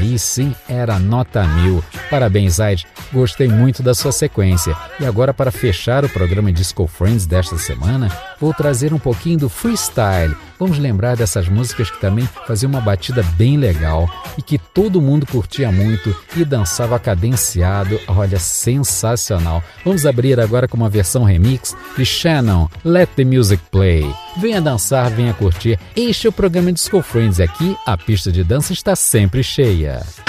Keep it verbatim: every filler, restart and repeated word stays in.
Aí sim era nota mil. Parabéns, Zayd. Gostei muito da sua sequência. E agora, para fechar o programa Disco Friends desta semana, vou trazer um pouquinho do freestyle. Vamos lembrar dessas músicas que também faziam uma batida bem legal e que todo mundo curtia muito e dançava cadenciado. Olha, sensacional. Vamos abrir agora com uma versão remix de Shannon, Let the Music Play. Venha dançar, venha curtir. Este é o programa Disco Friends. Aqui a pista de dança está sempre cheia.